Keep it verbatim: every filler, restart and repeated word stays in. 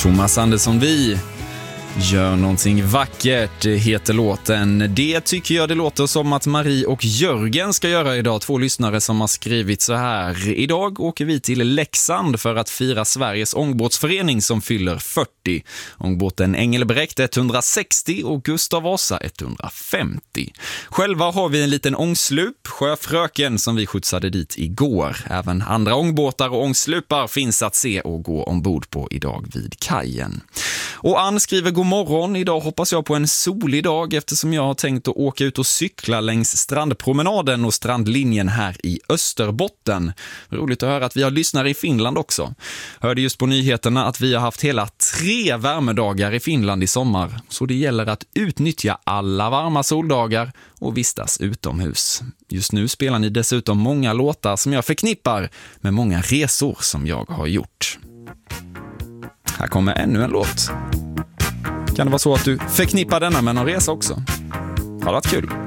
Thomas Andersson Vi gör någonting vackert, heter låten. Det tycker jag det låter som att Marie och Jörgen ska göra idag. Två lyssnare som har skrivit så här: idag åker vi till Leksand för att fira Sveriges ångbåtsförening som fyller fyrtio. Ångbåten Engelbrekt etthundrasextio och Gustav Vasa etthundrafemtio. Själva har vi en liten ångslup, Sjöfröken, som vi skjutsade dit igår. Även andra ångbåtar och ångslupar finns att se och gå ombord på idag vid kajen. Och Ann skriver: god morgon, idag hoppas jag på en solig dag eftersom jag har tänkt att åka ut och cykla längs strandpromenaden och strandlinjen här i Österbotten. Roligt att höra att vi har lyssnare i Finland också. Hörde just på nyheterna att vi har haft hela tre värmedagar i Finland i sommar, så det gäller att utnyttja alla varma soldagar och vistas utomhus. Just nu spelar ni dessutom många låtar som jag förknippar med många resor som jag har gjort. Här kommer ännu en låt. Kan det vara så att du förknippar denna med någon resa också? Har det varit kul?